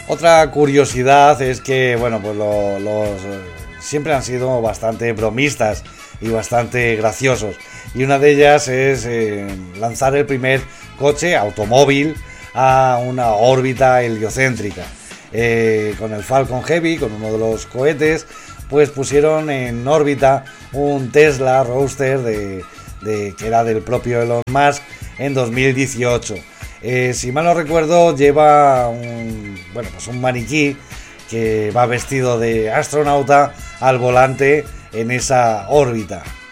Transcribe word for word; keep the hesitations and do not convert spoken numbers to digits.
Otra curiosidad es que, bueno, pues lo, los siempre han sido bastante bromistas y bastante graciosos. Y una de ellas es eh, lanzar el primer coche automóvil a una órbita heliocéntrica. Eh, con el Falcon Heavy, con uno de los cohetes, pues pusieron en órbita un Tesla Roadster de, de, que era del propio Elon Musk en dos mil dieciocho. Eh, si mal no recuerdo, lleva un, bueno, pues un maniquí que va vestido de astronauta al volante en esa órbita.